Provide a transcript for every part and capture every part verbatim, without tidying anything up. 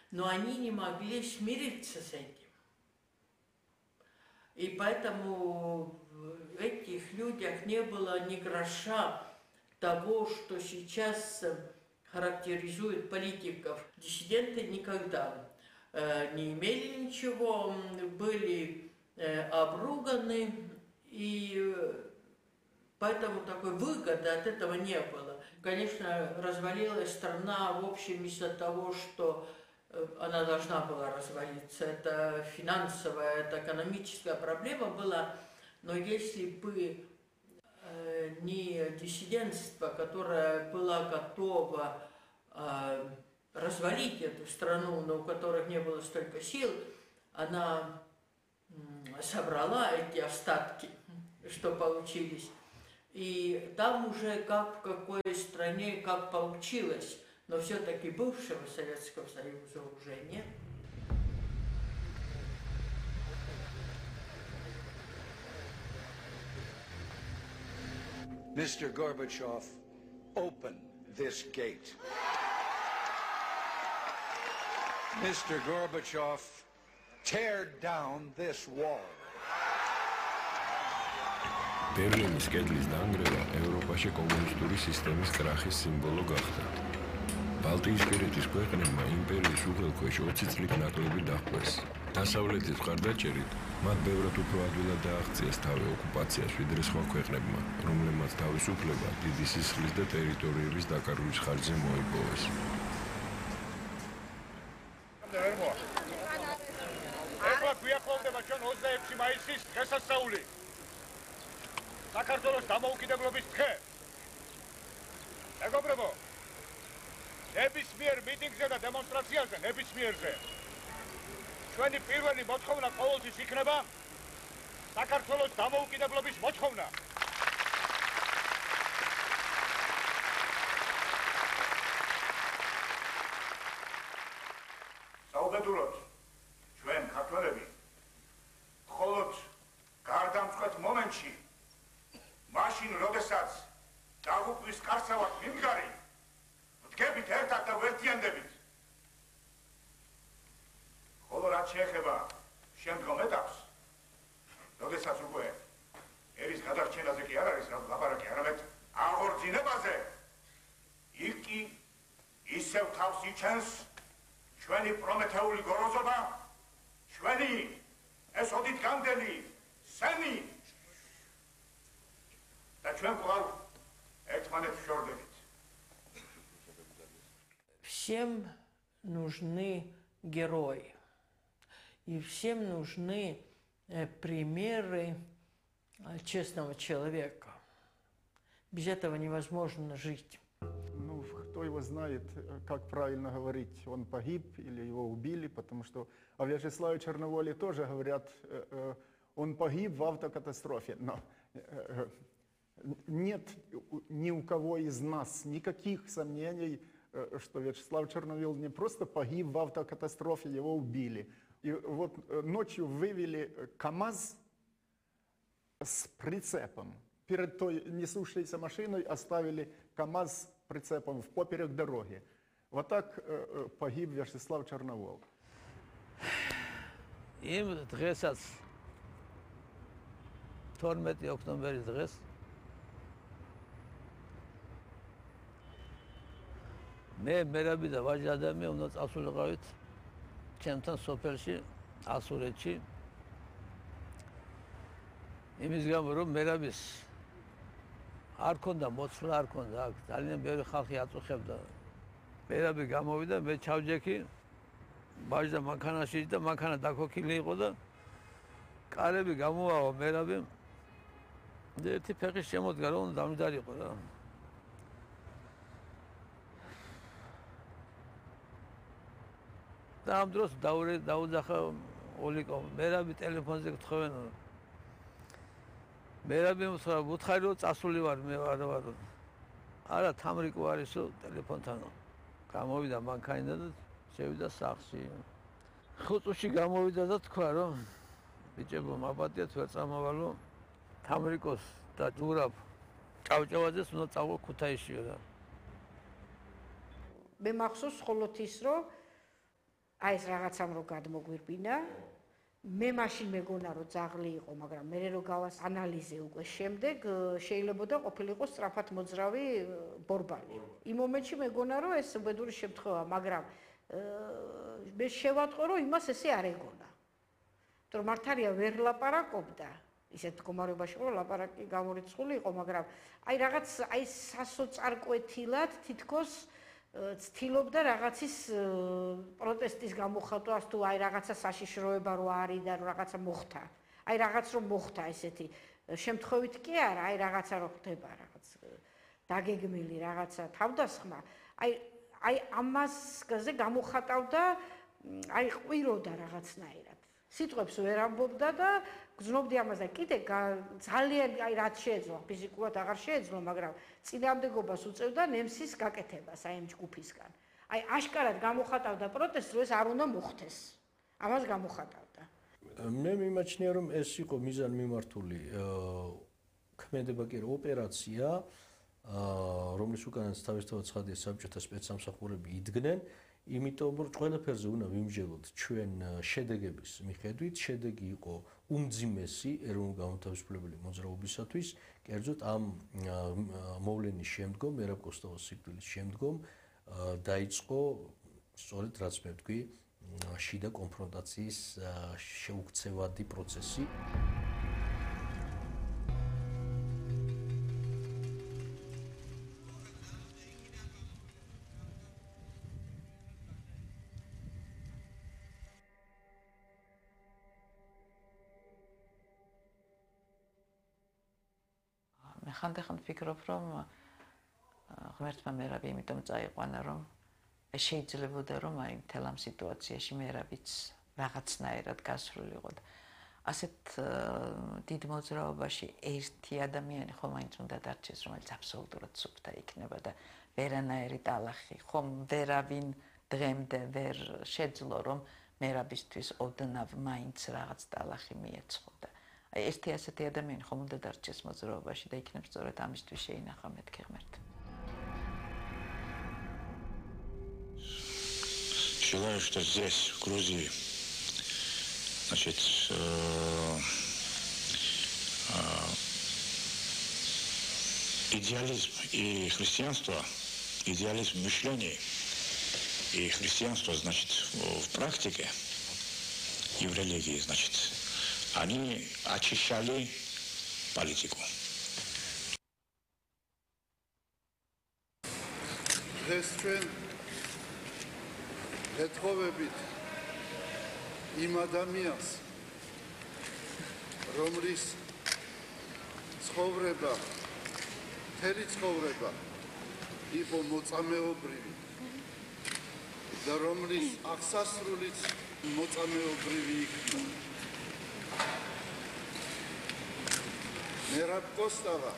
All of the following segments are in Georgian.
но они не могли смириться с этим. И поэтому в этих людях не было ни гроша того, что сейчас характеризует политиков. Диссиденты никогда э, не имели ничего, были э, обруганы, и поэтому такой выгоды от этого не было. Конечно, развалилась страна в общем из-за того, что она должна была развалиться. Это финансовая, это экономическая проблема была. Но если бы э, не диссидентство, которое было готово э, развалить эту страну, но у которых не было столько сил, она э, собрала эти остатки, что получились. И там уже как в какой стране, как получилось, но все-таки бывшего Советского Союза уже нет. Mister Gorbachev, open this gate. Mister Gorbachev, tear down this wall. Berlinis კედლის დანგრევა ევროპაში კომუნისტური სისტემის კრახის სიმბოლო გახდა. ბალტიისპირეთის ქვეყნებმა იმპერიის უღელქვეშ ოცი წლით ნაკლები დაჰყვეს. დასავლეთის მხარდაჭერით მათ ბევრად უფრო ადვილად დააღწიეს თავი ოკუპაციას ვიდრე სხვა ქვეყნებმა, რომლებმაც თავისუფლება დიდი სისხლის და ტერიტორიების დაკარგვის ხარჯზე მოიპოვეს. ეხლა გვიახლოვდება ჩვენ ოცდაექვსი მაისის დღესასწაული. საქართველოს დამოუკიდებლობის დღე. მეგობრებო, ნებისმიერ მიტინგზე და დემონსტრაციაზე, ნებისმიერზე ჩვენი პირველი მოთხოვნა ყოველთვის იქნება საქართველოს დამოუკიდებლობის მოთხოვნა. საუბედუროთ, ჩვენ ქართველები მხოლოდ გარდამწყვეტ მომენტში მაშინ, როდესაც დაღუპვის კარსავად მიმდგარი, ვდგებით ერთად და ვერთიანდებით. ხოლო რაც შეეხება შემდგომ ეტაპს, როდესაც უკვე ერის გადარჩენაზე კი არ არის ლაპარაკი, არამედ აღორძინებაზე, იქ კი ისევ თავს იჩენს ჩვენი პრომეთეული გოროზობა, ჩვენი ეს ოდით გამდელი სემი და ჩვენ კვლავ ერთმანეთს ვშორდებით. Всем нужны герои. И всем нужны примеры честного человека. Без этого невозможно жить. Ну, кто его знает, как правильно говорить, он погиб или его убили, потому что о Вячеславе Черноволе тоже говорят, он погиб в автокатастрофе. Но нет ни у кого из нас никаких сомнений, что Вячеслав Черновол не просто погиб в автокатастрофе, его убили. И вот ночью вывели КАМАЗ с прицепом. Перед той несущейся машиной оставили КАМАЗ с прицепом в поперек дороги. Вот так погиб Вячеслав Черновол. Им დღესაც თორმეტი ოქტომბერის დღეს მე მერაბი და ვაჟი ადამიანი უნდა წასულიყავით ჩემთან სოფელში ასურეთში იმის გამო რომ მერაბის არ ქონდა მოცვლა არ ქონდა აქ ძალიან ბევრი ხალხი აწუხებდა მერაბი გამოვიდა მე ჩავჯექი ვაჟი და მანქანაში და მანქანა დაქოქილი იყო და კარები გამოვავა მერაბი და ერთი ფეხი შემოდგა რომ დამჯდარიყო რა და ამ დროს დაუძახა ოლიკო მერაბი ტელეფონზე გთხოვენ მერაბი უთხრა უთხარი რომ წასული ვარ მე ვარ ვარ არა თამრიკო არისო ტელეფონთან გამოვიდა მანქანიდან და შევიდა სახლში ხუთში გამოვიდა და თქვა რომ ბიჭებო მაპატიეთ ვერ წამოვალო თამრიკოს და ჯურაბ ჭავჭავაძეს უნდა წავო ქუთაისში რა მე მახსოვს მხოლოდ ის რომ აი ეს რაღაცამ რო გადმოგვირბინა მე მაშინ მეგონა რომ ძაღლი იყო მაგრამ მე რო გავას ანალიზე უკვე შემდეგ შეიძლებოდა ყოფილიყო სწრაფად მოძრავი ბორბალი იმ მომენტში მეგონა რომ ეს უბედური შემთხვევა მაგრამ მე შევატყო რომ იმას ესე არ ეგონა იმიტომ რომ მართალია ვერ ლაპარაკობდა ისეთ მდგომარეობაში რომ ლაპარაკი გამორიცხული იყო მაგრამ აი რაღაც აი სასოწარკვეთილად თითქოს ცდილობდა რაღაცის პროტესტის გამოხატვას თუ აი რაღაცა საშიშროება რო არის და რაღაცა მოხდა. აი რაღაც რომ მოხდა ესეთი შემთხვევით კი არა, აი რაღაცა რო ხდება რაღაც დაგეგმილი რაღაცა თავდასხმა. აი აი ამასზე გამოხატავდა აი ყვიროდა რაღაცნაირად. სიტყვებს ვერ ამბობდა და გზნობდი ამას და კიდე ძალიან აი რაც შეეძლო ფიზიკურად აღარ შეეძლო მაგრამ წინააღმდეგობას უწევდა ნემსის გაკეთებას აი ამ ჯგუფისგან აი აშკარად გამოხატავდა პროტესტს რომ ეს არ უნდა მოხდეს ამას გამოხატავდა მე მიმაჩნია რომ ეს იყო მიზანმიმართული ქმედება კი რა ოპერაცია რომლის უკანაც თავისთავად ცხადია საბჭოთა სპეცსამსახურები იდგნენ იმიტომ რომ ყველაფერზე უნდა ვიმსჯელოთ ჩვენ შედეგების მიხედვით შედეგი იყო უმძიმესი ეროვნულ-განმათავისუფლებელი მოძრაობისათვის კერძოდ ამ მოვლენის შემდგომ მერაბ კოსტავას სიკვდილის შემდგომ დაიწყო სწორედ რაც მე ვთქვი შიდა კონფრონტაციის შეუქცევადი პროცესი ხანდახან ვფიქრობ, რომ ღმერთმა მერაბი იმიტომ წაიყვანა, რომ შეიძლებოდა რომ აი მთელ ამ სიტუაციაში მერაბიც რაღაცნაირად გასრულიყო. ასეთ დიდ მოძრაობაში ერთი ადამიანი ხომ მაინც უნდა დარჩეს, რომელიც აბსოლუტურად სუფთა იქნება და ვერანაირი ტალახი, ხომ ვერავინ დღემდე ვერ შეძლო, რომ მერაბისთვის ოდნავ მაინც რაღაც ტალახი მიეცხოდა. ერთი ასეთი ადამიანი ხომ უნდა დარჩეს მოძრაობაში და იქნებ სწორედ ამისთვის შეინახა მეთქი ღმერთი. Считаю, что здесь, в Грузии, значит, э, э, идеализм и христианство, идеализм мышления и христианство, значит, в практике и в религии, значит, они очищали политику. ეთხოვებით იმ ადამიანს, რომლის ცხოვრება, მთელი ცხოვრება იყო მოწამეობრივი და რომლის აღსასრულიც მოწამეობრივი იქნა. მერაბ კოსტავა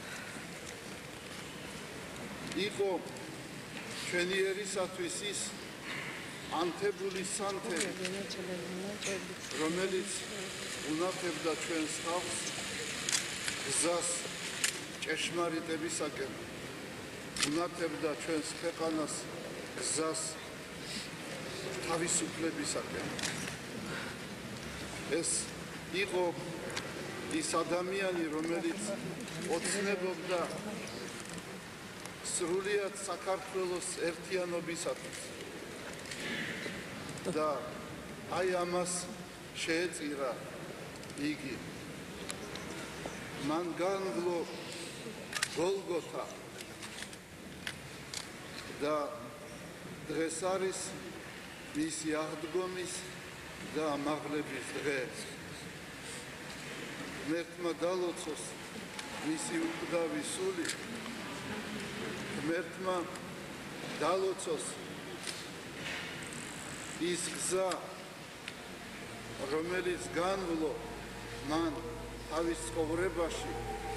იყო ჩვენი ერისათვის ის ანთებული სანთელი, რომელიც უნახებდა ჩვენს ხალხს გზას ჭეშმარიტებისაკენ, უნახებდა ჩვენს ქვეყანას გზას თავისუფლებისაკენ. ეს იყო ის ადამიანი, რომელიც ოცნებობდა სრულიად საქართველოს ერთიანობისათვის. და აი ამას შეეწირა იგი. მან განვლო გოლგოთა და დღეს არის მისი აღდგომის და ამაღლების დღე. ღმერთმა დალოცოს მისი უკვდავი სული, ღმერთმა დალოცოს ის გზა, რომელიც განვლო მან თავის ცხოვრებაში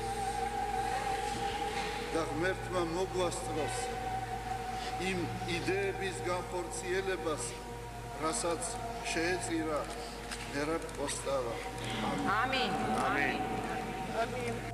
და ღმერთმა მოგვასწროს იმ იდეების განხორციელებას, რასაც შეეწირა მერაბ კოსტავა. ამინ. ამინ.